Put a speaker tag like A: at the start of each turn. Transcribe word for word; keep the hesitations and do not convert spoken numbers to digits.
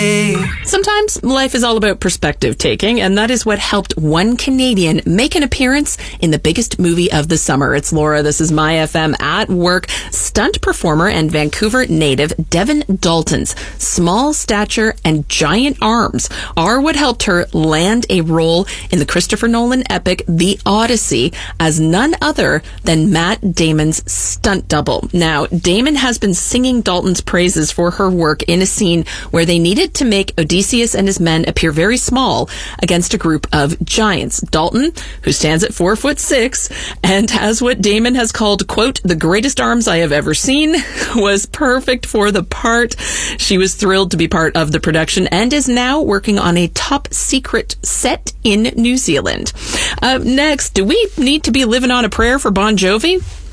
A: day.
B: Sometimes life is all about perspective taking, and that is what helped one Canadian make an appearance in the biggest movie of the summer. It's Laura. This is My F M at work. Stunt performer and Vancouver native Devin Dalton's small stature and giant arms are what helped her land a role in the Christopher Nolan epic The Odyssey as none other than Matt Damon's stunt double. Now, Damon has been singing Dalton's praises for her work in a scene where they needed to make Odysseus and his men appear very small against a group of giants. Dalton, who stands at four foot six and has what Damon has called, quote, the greatest arms I have ever seen, was perfect for the part. She was thrilled to be part of the production and is now working on a top secret set in New Zealand. Uh, next, do we need to be living on a prayer for Bon Jovi?